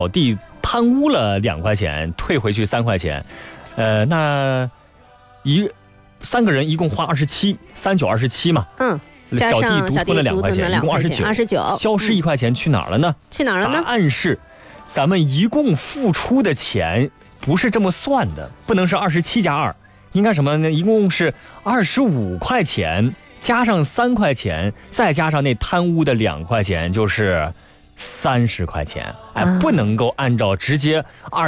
小弟贪污了2块钱，退回去3块钱，那3个人一共花27，3、9、27嘛。小弟独吞了2块钱，一共29，消失1块钱去哪儿了呢？答案是，咱们一共付出的钱不是这么算的，不能是27加2，应该什么呢？一共是25块钱，加上3块钱，再加上那贪污的2块钱，就是30块钱。不能够按照直接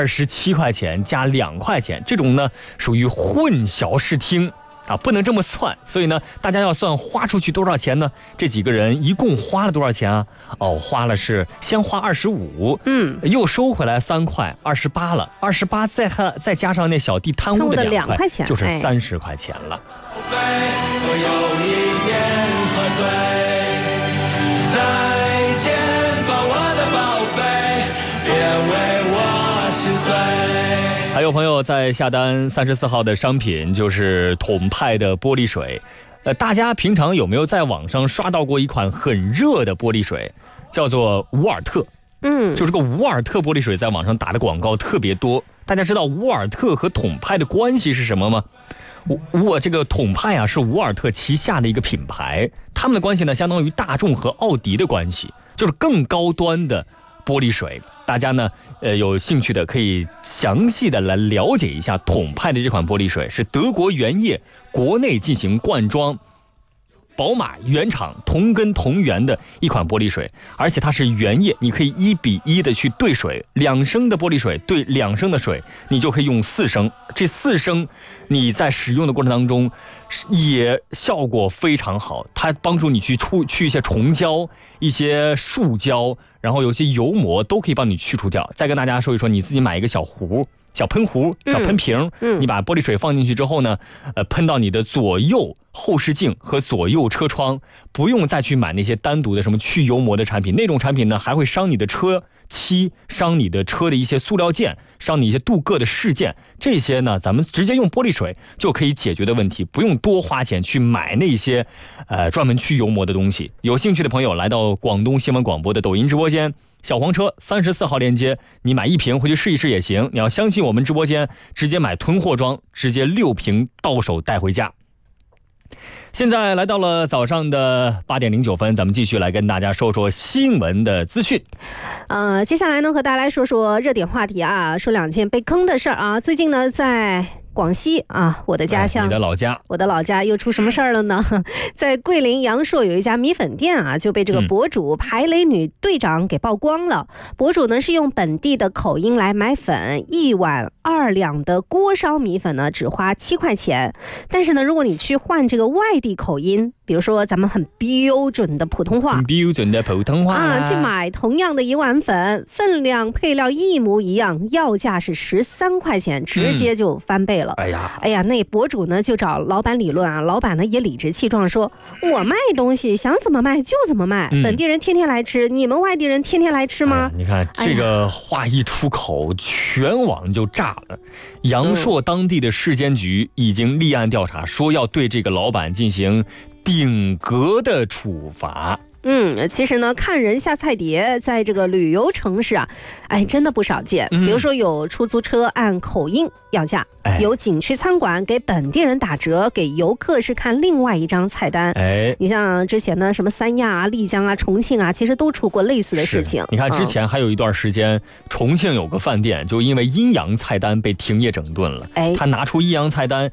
27块钱加2块钱，这种呢属于混淆视听不能这么算。所以呢，大家要算花出去多少钱呢？这几个人一共花了多少钱啊？花了是先花25，又收回来3块，28了，28再加上那小弟贪污的2块钱，就是30块钱了。我有一年喝醉，再见吧我的宝贝，别为我心碎。还有朋友在下单34号的商品，就是统派的玻璃水。大家平常有没有在网上刷到过一款很热的玻璃水，叫做伍尔特？就这个伍尔特玻璃水在网上打的广告特别多。大家知道伍尔特和统派的关系是什么吗？这个统派是伍尔特旗下的一个品牌，他们的关系呢相当于大众和奥迪的关系，就是更高端的玻璃水。大家呢有兴趣的可以详细的来了解一下统派的这款玻璃水，是德国原液国内进行灌装，宝马原厂同根同源的一款玻璃水，而且它是原液，你可以1比1的去兑水，2升的玻璃水兑2升的水，你就可以用4升。这4升你在使用的过程当中也效果非常好，它帮助你去一些虫胶、一些树胶，然后有些油膜都可以帮你去除掉。再跟大家说一说，你自己买一个小壶、小喷壶、小喷瓶，你把玻璃水放进去之后呢，喷到你的左右后视镜和左右车窗，不用再去买那些单独的什么去油膜的产品，那种产品呢还会伤你的车漆，伤你的车的一些塑料件，伤你一些镀铬的饰件，这些呢咱们直接用玻璃水就可以解决的问题，不用多花钱去买那些专门去油膜的东西。有兴趣的朋友来到广东新闻广播的抖音直播间，小黄车34号链接，你买1瓶回去试一试也行。你要相信我们直播间，直接买囤货装，直接6瓶到手带回家。现在来到了早上的8点09分，咱们继续来跟大家说说新闻的资讯。 接下来呢，和大家来说说热点话题说2件被坑的事儿最近呢，在广西我的家乡，我的老家又出什么事儿了呢？在桂林阳朔有一家米粉店就被这个博主排雷女队长给曝光了。博主呢是用本地的口音来买粉，1碗2两的锅烧米粉呢只花7块钱，但是呢，如果你去换这个外地口音，比如说咱们很标准的普通话去买同样的1碗粉，分量配料一模一样，要价是13块钱，直接就翻倍了。哎呀，那博主呢就找老板理论老板呢也理直气壮说，我卖东西想怎么卖就怎么卖，本地人天天来吃，你们外地人天天来吃吗？ 你看这个话一出口，全网就炸了。阳朔当地的市监局已经立案调查，说要对这个老板进行顶格的处罚。 其实呢，看人下菜碟，在这个旅游城市真的不少见。比如说有出租车按口音要价，有景区餐馆给本地人打折，给游客是看另外一张菜单。你像之前呢，什么三亚丽江重庆其实都出过类似的事情。 你看之前还有一段时间，重庆有个饭店就因为阴阳菜单被停业整顿了。他拿出阴阳菜单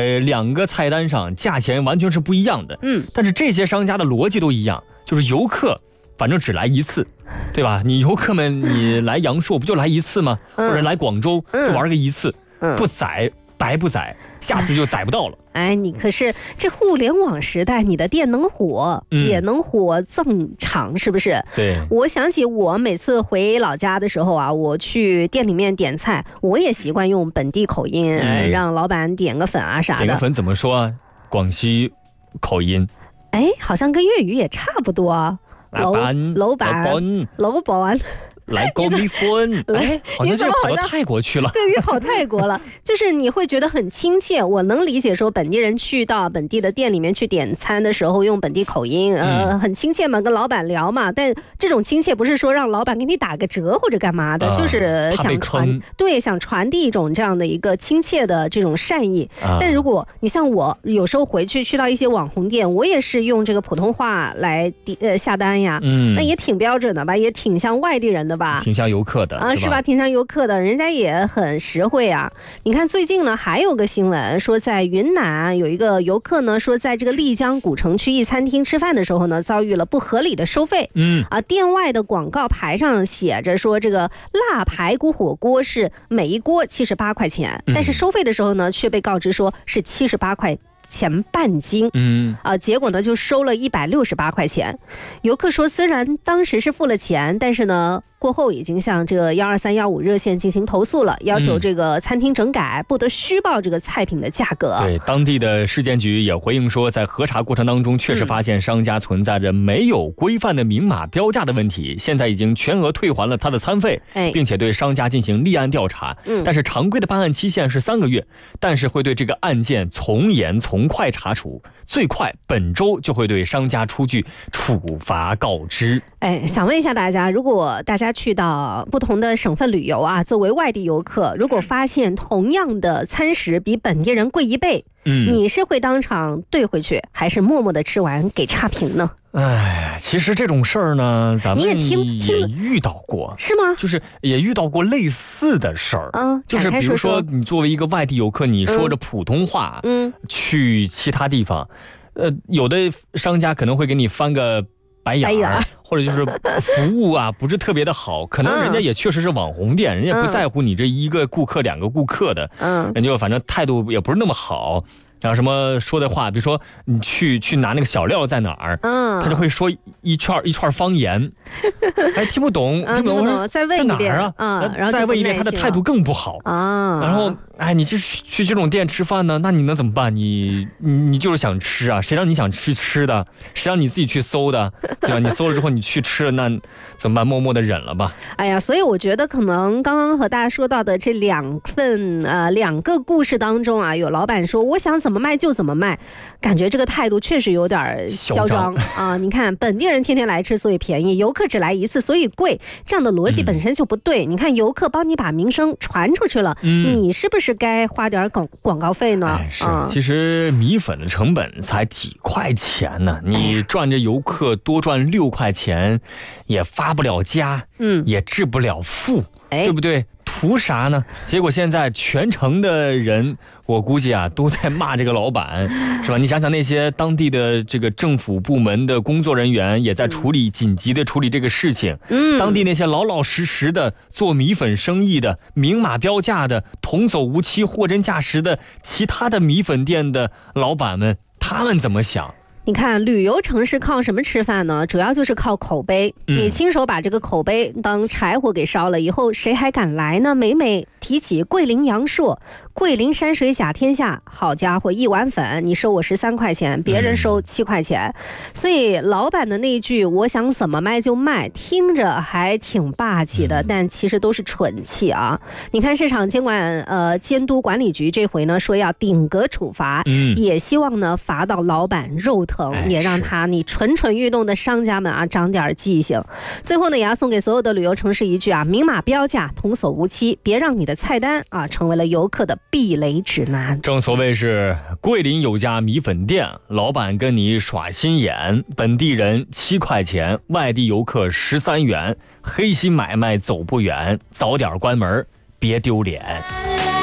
，2个菜单上价钱完全是不一样的。但是这些商家的逻辑都一样，就是游客反正只来一次，对吧？你游客们你来阳朔不就来一次吗？或者来广州就玩个一次，不宰白不宰，下次就宰不到了。 你可是这互联网时代，你的店能火，也能火正常，是不是？ 对。 我想起我每次回老家的时候我去店里面点菜，我也习惯用本地口音，让老板点个粉啥的。 点个粉怎么说广西口音。 好像跟粤语也差不多。老板来高米粉，哎，好像就跑到泰国去了。 对，跑泰国了。就是你会觉得很亲切，我能理解说本地人去到本地的店里面去点餐的时候用本地口音，很亲切嘛，跟老板聊嘛。但这种亲切不是说让老板给你打个折或者干嘛的，就是想传递一种这样的一个亲切的这种善意。但如果你像我有时候回去到一些网红店，我也是用这个普通话来下单呀，那也挺标准的吧，也挺像外地人的吧， 挺像游客的啊， 是吧？挺像游客的，人家也很实惠啊。你看最近呢，还有个新闻说，在云南有一个游客呢，说在这个丽江古城区一餐厅吃饭的时候呢，遭遇了不合理的收费。店外的广告牌上写着说，这个辣排骨火锅是每一锅78块钱，但是收费的时候呢，却被告知说是78块钱半斤，结果呢就收了168块钱。游客说，虽然当时是付了钱，但是呢过后已经向这个12315热线进行投诉了，要求这个餐厅整改，不得虚报这个菜品的价格。 对，当地的市监局也回应说，在核查过程当中确实发现商家存在着没有规范的明码标价的问题，现在已经全额退还了他的餐费，并且对商家进行立案调查。但是常规的办案期限是3个月，但是会对这个案件从严从快查处，最快本周就会对商家出具处罚告知。 想问一下大家，如果大家去到不同的省份旅游啊，作为外地游客，如果发现同样的餐食比本地人贵1倍，你是会当场兑回去，还是默默的吃完给差评呢？ 其实这种事儿呢，咱们也遇到过， 是吗？ 就是也遇到过类似的事儿，就是比如说你作为一个外地游客，你说着普通话，去其他地方，有的商家可能会给你翻个白眼儿，或者就是服务啊不是特别的好，可能人家也确实是网红店，人家不在乎你这1个顾客2个顾客的，人家反正态度也不是那么好。然后什么说的话，比如说你去拿那个小料在哪儿，他就会说一串方言，还听不懂， 听不懂，再问一遍然后再问一遍，他的态度更不好啊。然后你去这种店吃饭呢，那你能怎么办？你就是想吃啊，谁让你想去吃的？谁让你自己去搜的？对吧？你搜了之后你去吃了，那怎么办？默默的忍了吧。 所以我觉得可能刚刚和大家说到的这2个故事当中啊，有老板说我想怎么卖就怎么卖，感觉这个态度确实有点嚣张啊！你看本地人天天来吃，所以便宜；游客只来1次，所以贵。这样的逻辑本身就不对。你看游客帮你把名声传出去了，你是不是该花点广告费呢？ 其实米粉的成本才几块钱呢，你赚着游客多赚6块钱，也发不了家，也致不了富，对不对？图啥呢？结果现在全城的人，我估计啊，都在骂这个老板，是吧？你想想那些当地的这个政府部门的工作人员，也在紧急的处理这个事情。当地那些老老实实的做米粉生意的、明码标价的、童叟无欺、货真价实的其他的米粉店的老板们，他们怎么想？ 你看旅游城市靠什么吃饭呢？主要就是靠口碑。你亲手把这个口碑当柴火给烧了以后，谁还敢来呢？每提起桂林阳朔、桂林山水甲天下，好家伙，1碗粉你收我13块钱，别人收7块钱。所以老板的那句我想怎么卖就卖，听着还挺霸气的，但其实都是蠢气啊。你看市场监督管理局这回呢说要顶格处罚，也希望呢罚到老板肉疼，也让你蠢蠢欲动的商家们啊长点记性。最后呢也要送给所有的旅游城市一句啊，明码标价，童叟无欺，别让你的菜单啊成为了游客的避雷指南。 正所谓是桂林有家米粉店，老板跟你耍心眼，本地人7块钱，外地游客13元，黑心买卖走不远，早点关门，别丢脸。